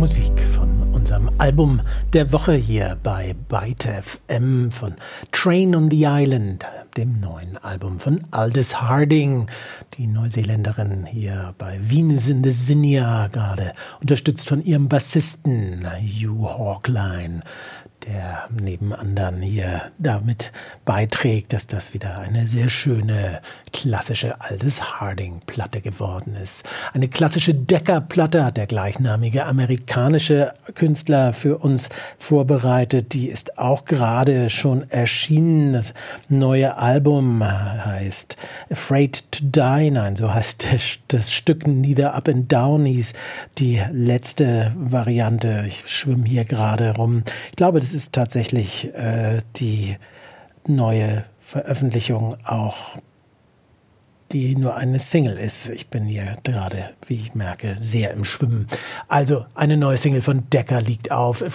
Musik von unserem Album der Woche hier bei Byte FM von Train on the Island, dem neuen Album von Aldous Harding, die Neuseeländerin hier bei Venus in the Zinnia, gerade unterstützt von ihrem Bassisten Hugh Hawkline, der neben anderen hier damit beiträgt, dass das wieder eine sehr schöne, klassische Aldous Harding-Platte geworden ist. Eine klassische Decca-Platte hat der gleichnamige amerikanische Künstler für uns vorbereitet. Die ist auch gerade schon erschienen. Das neue Album heißt Afraid to Die. Nein, so heißt das Stück. Neither Up and Down hieß die letzte Variante. Ich schwimme hier gerade rum. Ich glaube, das ist tatsächlich die neue Veröffentlichung, auch die nur eine Single ist. Ich bin hier gerade, wie ich merke, sehr im Schwimmen. Also eine neue Single von Decca liegt auf.